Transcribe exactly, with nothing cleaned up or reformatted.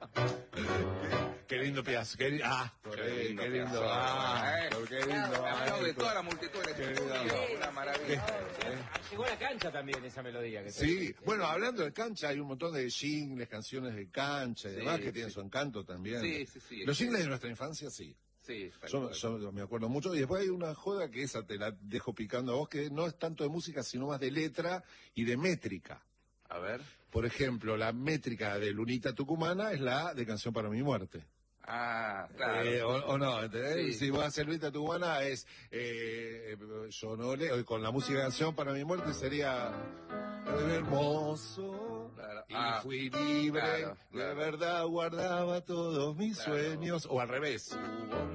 Qué lindo piazo, qué, ah, Qué qué lindo lindo, piazo, ah, eh. qué lindo, Me aplaude ah, toda la multitud en qué este lindo. estudio, una maravilla. Llegó a la cancha también esa melodía. Que Sí, te... bueno, hablando de cancha, hay un montón de jingles, canciones de cancha y Sí, demás que tienen sí. su encanto también. Sí, sí, sí. Los jingles de nuestra infancia, sí. Sí, Yo, yo me acuerdo mucho. Y después hay una joda que esa te la dejo picando a vos, que no es tanto de música, sino más de letra y de métrica. A ver. Por ejemplo, la métrica de Lunita Tucumana es la de Canción para mi muerte. Ah, claro. Eh, o, o no, ¿entendés? Sí. Si vos haces Lunita Tucumana es eh, yo no leo, con la música de Canción para mi muerte sería hermoso. Claro. Y Ah, fui libre, claro, claro. de verdad guardaba todos mis Claro. sueños, o al revés. Hubo